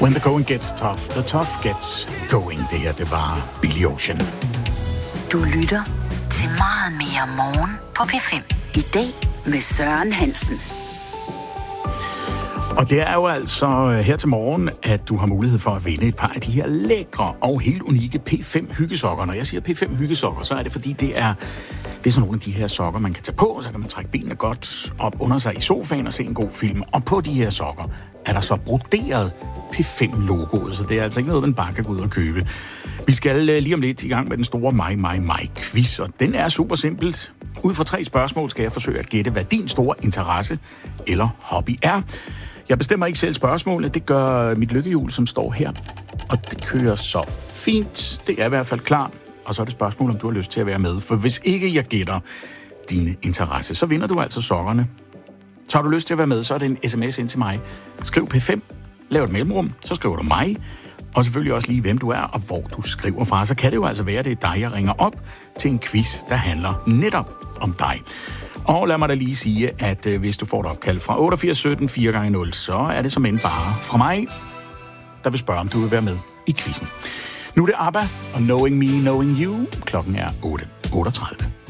When the going gets tough, the tough gets going. Det her, det var Billy Ocean. Du lytter til Meget Mere Morgen på P5. I dag med Søren Hansen. Og det er jo altså her til morgen, at du har mulighed for at vinde et par af de her lækre og helt unikke P5 hyggesokker. Når jeg siger P5 hyggesokker, så er det fordi, det er sådan nogle af de her sokker, man kan tage på, så kan man trække benene godt op under sig i sofaen og se en god film. Og på de her sokker er der så broderet P5-logoet, så det er altså ikke noget, man bare kan gå ud og købe. Vi skal lige om lidt i gang med den store mig-quiz, og den er super simpelt. Ud fra 3 spørgsmål skal jeg forsøge at gætte, hvad din store interesse eller hobby er. Jeg bestemmer ikke selv spørgsmålet, det gør mit lykkehjul, som står her. Og det kører så fint. Det er i hvert fald klar. Og så er det spørgsmål, om du har lyst til at være med. For hvis ikke jeg gætter din interesse, så vinder du altså sokkerne. Så har du lyst til at være med, så er det en sms ind til mig. Skriv P5, lav et mellemrum, så skriver du mig. Og selvfølgelig også lige, hvem du er og hvor du skriver fra. Så kan det jo altså være, det er dig, jeg ringer op til en quiz, der handler netop om dig. Og lad mig da lige sige, at hvis du får et opkald fra 8817 4x0, så er det som end bare fra mig, der vil spørge, om du vil være med i quizzen. Nu er det ABBA og Knowing Me, Knowing You. Klokken er 8:38.